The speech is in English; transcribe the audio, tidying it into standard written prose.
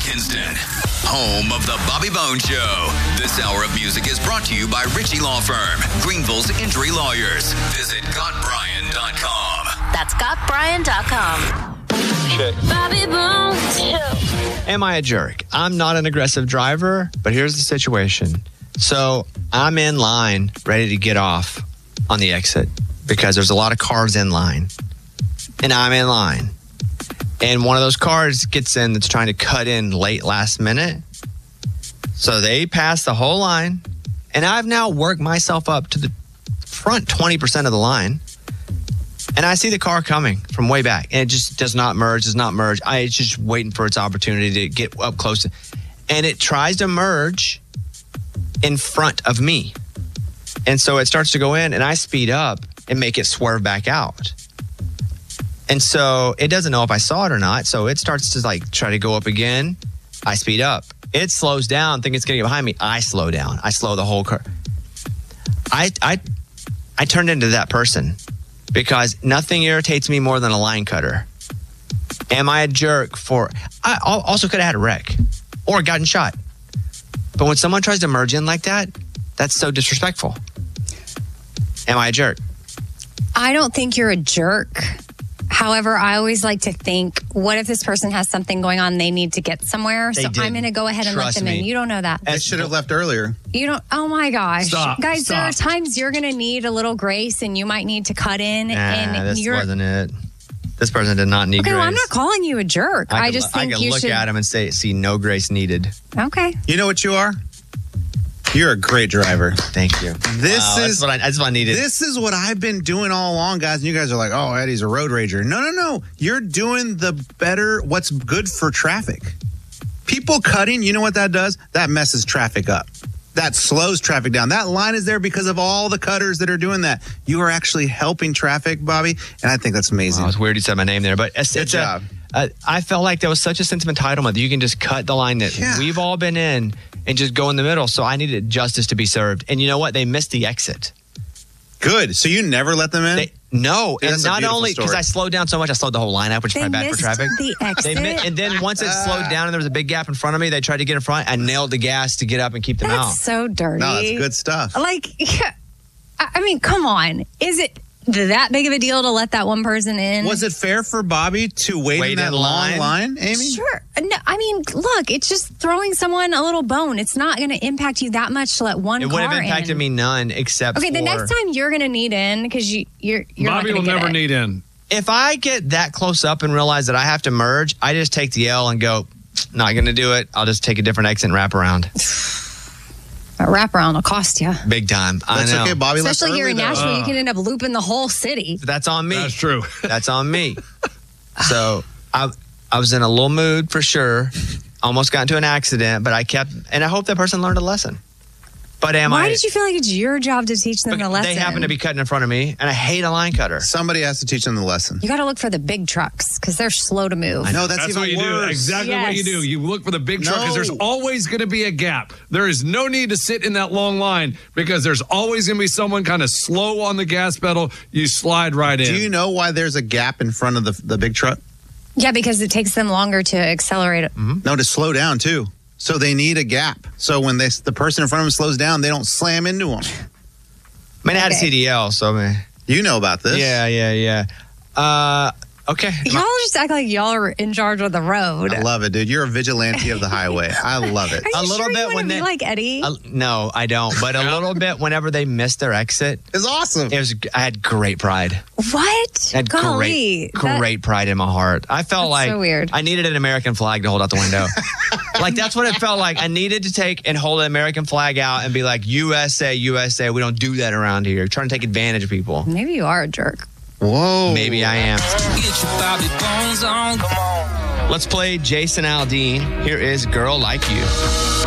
Kinston, home of the Bobby Bones Show. This hour of music is brought to you by Ritchie Law Firm, Greenville's injury lawyers. Visit GotBryan.com. That's GotBryan.com. Bobby Bones Show. Am I a jerk? I'm not an aggressive driver, but here's the situation. So I'm in line, ready to get off on the exit because there's a lot of cars in line. And I'm in line. And one of those cars gets in that's trying to cut in late last minute. So they pass the whole line. And I've now worked myself up to the front 20% of the line. And I see the car coming from way back. And it just does not merge. It's just waiting for its opportunity to get up close. And it tries to merge in front of me. And so it starts to go in, and I speed up and make it swerve back out. And so it doesn't know if I saw it or not. So it starts to try to go up again. I speed up. It slows down, thinking it's going to get behind me. I slow down. I slow the whole car. I turned into that person because nothing irritates me more than a line cutter. Am I a jerk for... I also could have had a wreck or gotten shot. But when someone tries to merge in like that, that's so disrespectful. Am I a jerk? I don't think you're a jerk. However, I always like to think, what if this person has something going on, they need to get somewhere? So I'm going to go ahead and let them in. You don't know that. I should have left earlier. You don't. Oh my gosh. Stop. Guys, there are times you're going to need a little grace and you might need to cut in. This wasn't it. This person did not need grace. Well, I'm not calling you a jerk. I just think you should. I can look at him and see no grace needed. Okay. You know what you are? You're a great driver. Thank you. That's what I needed. This is what I've been doing all along, guys. And you guys are like, oh, Eddie's a road rager. No. You're doing what's good for traffic. People cutting, you know what that does? That messes traffic up. That slows traffic down. That line is there because of all the cutters that are doing that. You are actually helping traffic, Bobby, and I think that's amazing. It's weird you said my name there, but good job. I felt like there was such a sense of entitlement that you can just cut the line that we've all been in and just go in the middle. So I needed justice to be served. And you know what? They missed the exit. Good. So you never let them in? No. Yeah, and not only because I slowed down so much, I slowed the whole line up, which is probably bad for traffic. The exit? And then once it slowed down and there was a big gap in front of me, they tried to get in front. I nailed the gas to get up and keep them out. That's so dirty. No, that's good stuff. I mean, come on. Is it that big of a deal to let that one person in? Was it fair for Bobby to wait in that long line, Amy? Sure. No, I mean, look, it's just throwing someone a little bone. It's not going to impact you that much to let one car in. It would have impacted me none except the next time you're going to need in because you're Bobby will never need in. If I get that close up and realize that I have to merge, I just take the L and go, not going to do it. I'll just take a different exit and wrap around. A wraparound will cost you. Big time. That's okay, Bobby. Especially here in Nashville, you can end up looping the whole city. That's on me. That's true. That's on me. So I was in a little mood for sure. Almost got into an accident, but I hope that person learned a lesson. But why did you feel like it's your job to teach them the lesson? They happen to be cutting in front of me, and I hate a line cutter. Somebody has to teach them the lesson. You got to look for the big trucks because they're slow to move. I know, that's even what you worse. do. Exactly what you do. You look for the big truck because there's always going to be a gap. There is no need to sit in that long line because there's always going to be someone kind of slow on the gas pedal. You slide right in. Do you know why there's a gap in front of the big truck? Yeah, because it takes them longer to accelerate it. Mm-hmm. No, to slow down too. So they need a gap. So when the person in front of them slows down, they don't slam into them. I mean, I had a CDL, so you know about this. Yeah. Okay. Y'all just act like y'all are in charge of the road. I love it, dude. You're a vigilante of the highway. I love it. Are you sure you want to be like Eddie? No, I don't. But a little bit whenever they missed their exit. It's awesome. I had great pride. What? I had great pride in my heart. I felt like so weird. I needed an American flag to hold out the window. That's what it felt like. I needed to take and hold an American flag out and be like, USA, USA. We don't do that around here. You're trying to take advantage of people. Maybe you are a jerk. Whoa. Maybe I am. Get your Bobby Bones on. Come on. Let's play Jason Aldean. Here is Girl Like You.